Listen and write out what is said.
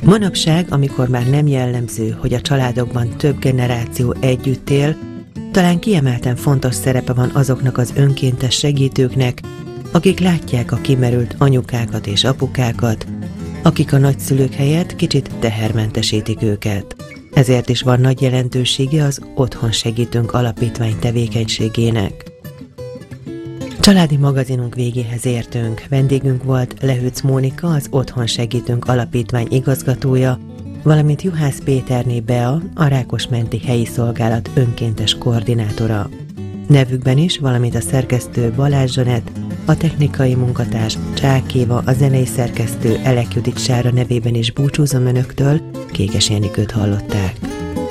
Manapság, amikor már nem jellemző, hogy a családokban több generáció együtt él, talán kiemelten fontos szerepe van azoknak az önkéntes segítőknek, akik látják a kimerült anyukákat és apukákat, akik a nagyszülők helyett kicsit tehermentesítik őket. Ezért is van nagy jelentősége az Otthon Segítünk Alapítvány tevékenységének. Családi magazinunk végéhez értünk. Vendégünk volt Lehőc Mónika, az Otthon Segítünk Alapítvány igazgatója, valamint Juhász Péterné Bea, a Rákosmenti Helyi Szolgálat önkéntes koordinátora. Nevükben is, valamint a szerkesztő Balázs Zsanett, a technikai munkatárs Csák Éva, a zenei szerkesztő Elek Judit Sára nevében is búcsúzom önöktől, Kékes Enikőt hallották.